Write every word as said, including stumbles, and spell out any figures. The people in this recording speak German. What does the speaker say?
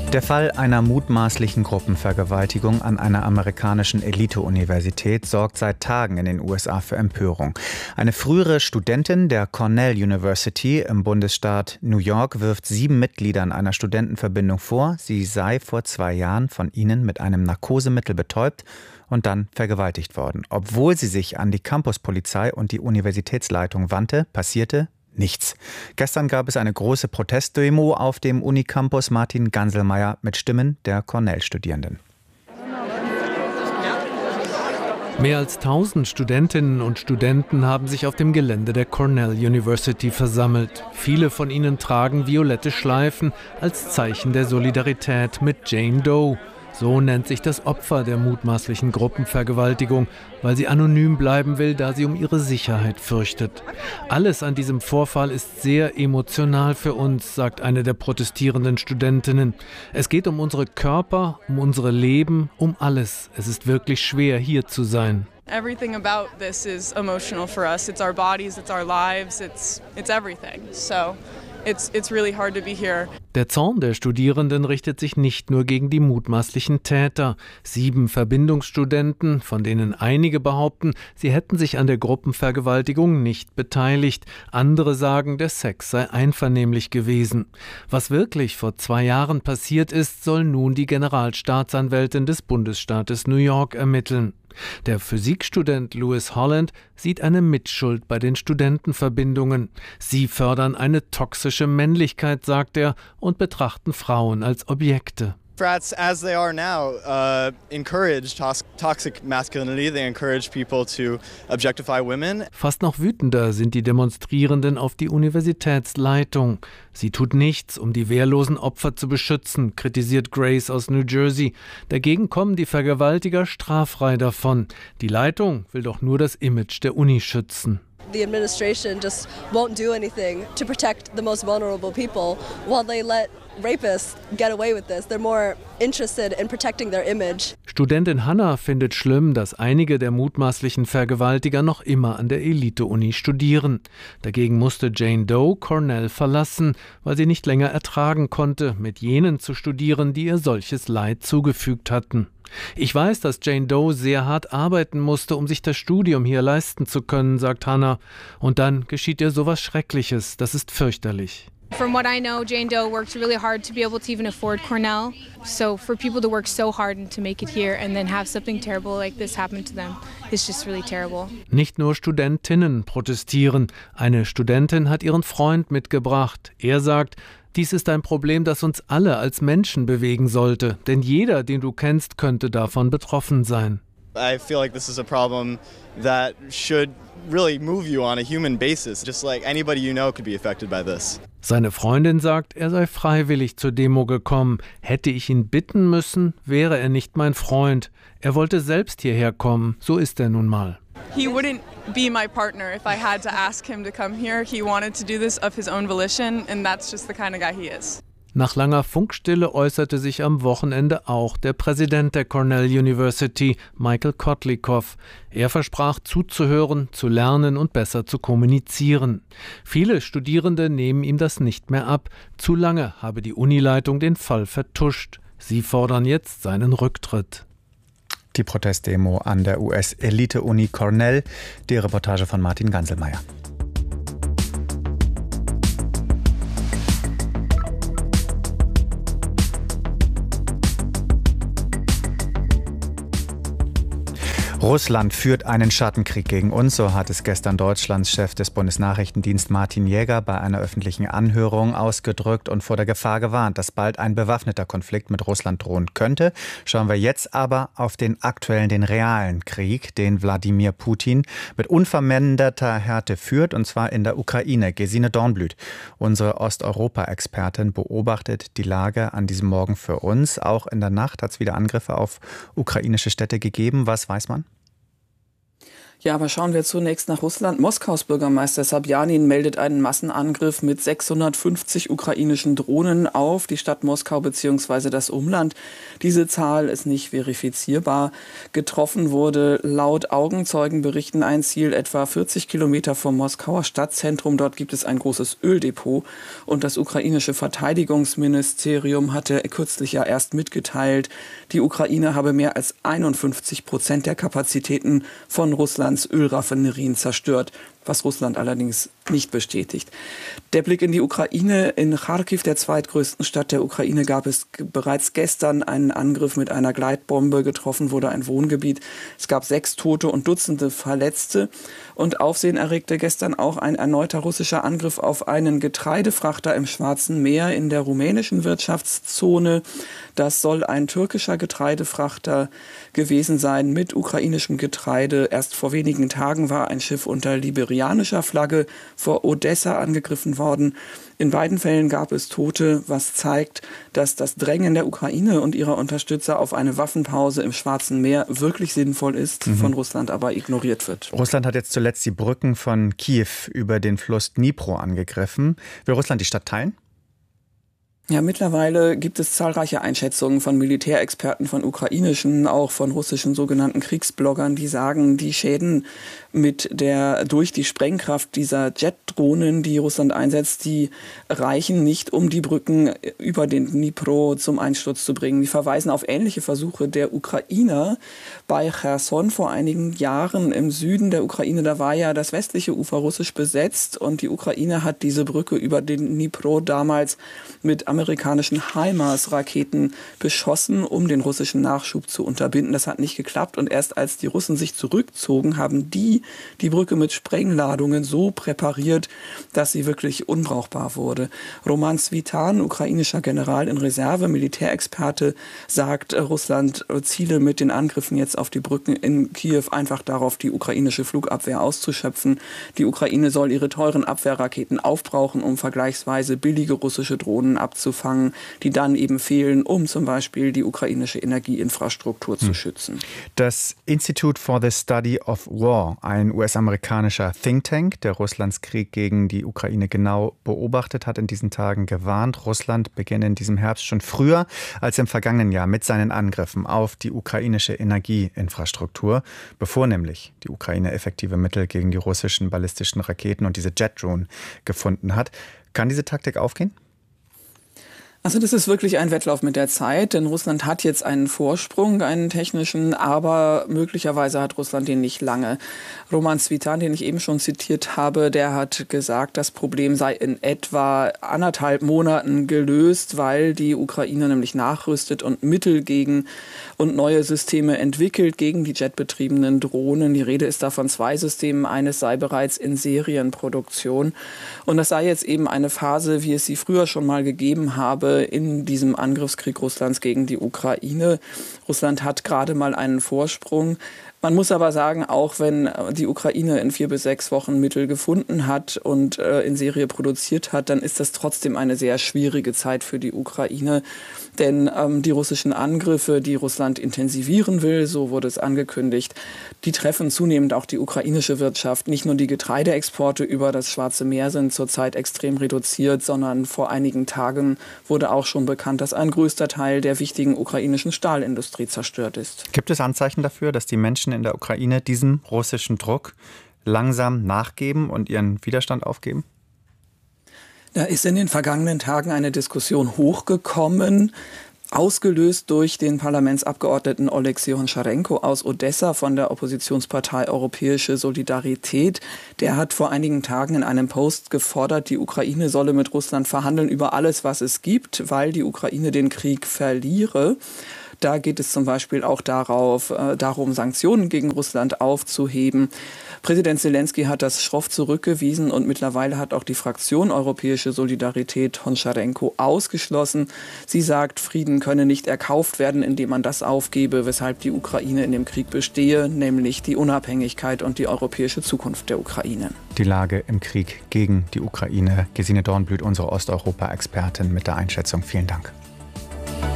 Der Fall einer mutmaßlichen Gruppenvergewaltigung an einer amerikanischen Elite-Universität sorgt seit Tagen in den U S A für Empörung. Eine frühere Studentin der Cornell University im Bundesstaat New York wirft sieben Mitgliedern einer Studentenverbindung vor, sie sei vor zwei Jahren von ihnen mit einem Narkosemittel betäubt und dann vergewaltigt worden. Obwohl sie sich an die Campuspolizei und die Universitätsleitung wandte, passierte nichts. Gestern gab es eine große Protestdemo auf dem Unicampus Martin Ganselmeier mit Stimmen der Cornell-Studierenden. Mehr als tausend Studentinnen und Studenten haben sich auf dem Gelände der Cornell University versammelt. Viele von ihnen tragen violette Schleifen als Zeichen der Solidarität mit Jane Doe. So nennt sich das Opfer der mutmaßlichen Gruppenvergewaltigung, weil sie anonym bleiben will, da sie um ihre Sicherheit fürchtet. Alles an diesem Vorfall ist sehr emotional für uns, sagt eine der protestierenden Studentinnen. Es geht um unsere Körper, um unsere Leben, um alles. Es ist wirklich schwer, hier zu sein. Everything about this is emotional for us. It's our bodies, it's our lives, it's it's everything. So It's, it's really hard to be here. Der Zorn der Studierenden richtet sich nicht nur gegen die mutmaßlichen Täter. Sieben Verbindungsstudenten, von denen einige behaupten, sie hätten sich an der Gruppenvergewaltigung nicht beteiligt. Andere sagen, der Sex sei einvernehmlich gewesen. Was wirklich vor zwei Jahren passiert ist, soll nun die Generalstaatsanwältin des Bundesstaates New York ermitteln. Der Physikstudent Lewis Holland sieht eine Mitschuld bei den Studentenverbindungen. Sie fördern eine toxische Männlichkeit, sagt er, und betrachten Frauen als Objekte. Frats, as they are now, uh, encourage tos- toxic masculinity. They encourage people to objectify women. Fast noch wütender sind die Demonstrierenden auf die Universitätsleitung. Sie tut nichts, um die wehrlosen Opfer zu beschützen, kritisiert Grace aus New Jersey. Dagegen kommen die Vergewaltiger straffrei davon. Die Leitung will doch nur das Image der Uni schützen. The administration just won't do anything to protect the most vulnerable people while they let rapists get away with this. They're more interested in protecting their image. Studentin Hannah findet schlimm, dass einige der mutmaßlichen Vergewaltiger noch immer an der Elite-Uni studieren. Dagegen musste Jane Doe Cornell verlassen, weil sie nicht länger ertragen konnte, mit jenen zu studieren, die ihr solches Leid zugefügt hatten. Ich weiß, dass Jane Doe sehr hart arbeiten musste, um sich das Studium hier leisten zu können, sagt Hannah. Und dann geschieht ihr sowas Schreckliches. Das ist fürchterlich. From what I know, Jane Doe worked really hard to be able to even afford Cornell. So for people to work so hard and to make it here and then have something terrible like this happen to them is just really terrible. Nicht nur Studentinnen protestieren. Eine Studentin hat ihren Freund mitgebracht. Er sagt, dies ist ein Problem, das uns alle als Menschen bewegen sollte. Denn jeder, den du kennst, könnte davon betroffen sein. I feel like this is a problem that should really move you on a human basis. Just like anybody you know could be affected by this. Seine Freundin sagt, er sei freiwillig zur Demo gekommen. Hätte ich ihn bitten müssen, wäre er nicht mein Freund. Er wollte selbst hierher kommen. So ist er nun mal. He wouldn't be my partner if I had to ask him to come here. He wanted to do this of his own volition, and that's just the kind of guy he is. Nach langer Funkstille äußerte sich am Wochenende auch der Präsident der Cornell University, Michael Kotlikoff. Er versprach zuzuhören, zu lernen und besser zu kommunizieren. Viele Studierende nehmen ihm das nicht mehr ab. Zu lange habe die Unileitung den Fall vertuscht. Sie fordern jetzt seinen Rücktritt. Die Protestdemo an der U S-Elite-Uni Cornell. Die Reportage von Martin Ganselmeier. Russland führt einen Schattenkrieg gegen uns, so hat es gestern Deutschlands Chef des Bundesnachrichtendienstes Martin Jäger bei einer öffentlichen Anhörung ausgedrückt und vor der Gefahr gewarnt, dass bald ein bewaffneter Konflikt mit Russland drohen könnte. Schauen wir jetzt aber auf den aktuellen, den realen Krieg, den Wladimir Putin mit unverminderter Härte führt, und zwar in der Ukraine. Gesine Dornblüt, unsere Osteuropa-Expertin, beobachtet die Lage an diesem Morgen für uns. Auch in der Nacht hat es wieder Angriffe auf ukrainische Städte gegeben. Was weiß man? Ja, aber schauen wir zunächst nach Russland. Moskaus Bürgermeister Sobjanin meldet einen Massenangriff mit sechshundertfünfzig ukrainischen Drohnen auf die Stadt Moskau bzw. das Umland. Diese Zahl ist nicht verifizierbar. Getroffen wurde laut Augenzeugenberichten ein Ziel etwa vierzig Kilometer vom Moskauer Stadtzentrum. Dort gibt es ein großes Öldepot. Und das ukrainische Verteidigungsministerium hatte kürzlich ja erst mitgeteilt, die Ukraine habe mehr als einundfünfzig Prozent der Kapazitäten von Russlands Ölraffinerien zerstört, was Russland allerdings nicht bestätigt. Der Blick in die Ukraine. In Charkiw, der zweitgrößten Stadt der Ukraine, gab es bereits gestern einen Angriff mit einer Gleitbombe. Getroffen wurde ein Wohngebiet. Es gab sechs Tote und Dutzende Verletzte. Und Aufsehen erregte gestern auch ein erneuter russischer Angriff auf einen Getreidefrachter im Schwarzen Meer in der rumänischen Wirtschaftszone. Das soll ein türkischer Getreidefrachter gewesen sein mit ukrainischem Getreide. Erst vor wenigen Tagen war ein Schiff unter liberianischer Flagge vor Odessa angegriffen worden. In beiden Fällen gab es Tote, was zeigt, dass das Drängen der Ukraine und ihrer Unterstützer auf eine Waffenpause im Schwarzen Meer wirklich sinnvoll ist, mhm. von Russland aber ignoriert wird. Russland hat jetzt zuletzt die Brücken von Kiew über den Fluss Dnipro angegriffen. Will Russland die Stadt teilen? Ja, mittlerweile gibt es zahlreiche Einschätzungen von Militärexperten, von ukrainischen, auch von russischen sogenannten Kriegsbloggern, die sagen, die Schäden mit der durch die Sprengkraft dieser Jet-Drohnen, die Russland einsetzt, die reichen nicht, um die Brücken über den Dnipro zum Einsturz zu bringen. Die verweisen auf ähnliche Versuche der Ukrainer bei Cherson vor einigen Jahren im Süden der Ukraine. Da war ja das westliche Ufer russisch besetzt und die Ukraine hat diese Brücke über den Dnipro damals mit amerikanischen HIMARS-Raketen beschossen, um den russischen Nachschub zu unterbinden. Das hat nicht geklappt und erst als die Russen sich zurückzogen, haben die die Brücke mit Sprengladungen so präpariert, dass sie wirklich unbrauchbar wurde. Roman Svitan, ukrainischer General in Reserve, Militärexperte, sagt, Russland ziele mit den Angriffen jetzt auf die Brücken in Kiew einfach darauf, die ukrainische Flugabwehr auszuschöpfen. Die Ukraine soll ihre teuren Abwehrraketen aufbrauchen, um vergleichsweise billige russische Drohnen abzufangen. Die dann eben fehlen, um zum Beispiel die ukrainische Energieinfrastruktur hm. zu schützen. Das Institute for the Study of War, ein U S-amerikanischer Think Tank, der Russlands Krieg gegen die Ukraine genau beobachtet, hat in diesen Tagen gewarnt, Russland beginne in diesem Herbst schon früher als im vergangenen Jahr mit seinen Angriffen auf die ukrainische Energieinfrastruktur, bevor nämlich die Ukraine effektive Mittel gegen die russischen ballistischen Raketen und diese Jet-Drone gefunden hat. Kann diese Taktik aufgehen? Also das ist wirklich ein Wettlauf mit der Zeit, denn Russland hat jetzt einen Vorsprung, einen technischen, aber möglicherweise hat Russland den nicht lange. Roman Svitan, den ich eben schon zitiert habe, der hat gesagt, das Problem sei in etwa anderthalb Monaten gelöst, weil die Ukraine nämlich nachrüstet und Mittel gegen und neue Systeme entwickelt gegen die jetbetriebenen Drohnen. Die Rede ist da von zwei Systemen, eines sei bereits in Serienproduktion. Und das sei jetzt eben eine Phase, wie es sie früher schon mal gegeben habe, in diesem Angriffskrieg Russlands gegen die Ukraine. Russland hat gerade mal einen Vorsprung. Man muss aber sagen, auch wenn die Ukraine in vier bis sechs Wochen Mittel gefunden hat und äh, in Serie produziert hat, dann ist das trotzdem eine sehr schwierige Zeit für die Ukraine. Denn ähm, die russischen Angriffe, die Russland intensivieren will, so wurde es angekündigt, die treffen zunehmend auch die ukrainische Wirtschaft. Nicht nur die Getreideexporte über das Schwarze Meer sind zurzeit extrem reduziert, sondern vor einigen Tagen wurde auch schon bekannt, dass ein größter Teil der wichtigen ukrainischen Stahlindustrie zerstört ist. Gibt es Anzeichen dafür, dass die Menschen in der Ukraine diesem russischen Druck langsam nachgeben und ihren Widerstand aufgeben? Da ist in den vergangenen Tagen eine Diskussion hochgekommen, ausgelöst durch den Parlamentsabgeordneten Oleksiy Honcharenko aus Odessa von der Oppositionspartei Europäische Solidarität. Der hat vor einigen Tagen in einem Post gefordert, die Ukraine solle mit Russland verhandeln über alles, was es gibt, weil die Ukraine den Krieg verliere. Da geht es zum Beispiel auch darauf, äh, darum, Sanktionen gegen Russland aufzuheben. Präsident Zelensky hat das schroff zurückgewiesen und mittlerweile hat auch die Fraktion Europäische Solidarität Honcharenko ausgeschlossen. Sie sagt, Frieden könne nicht erkauft werden, indem man das aufgebe, weshalb die Ukraine in dem Krieg bestehe, nämlich die Unabhängigkeit und die europäische Zukunft der Ukraine. Die Lage im Krieg gegen die Ukraine. Gesine Dornblüt, unsere Osteuropa-Expertin mit der Einschätzung. Vielen Dank.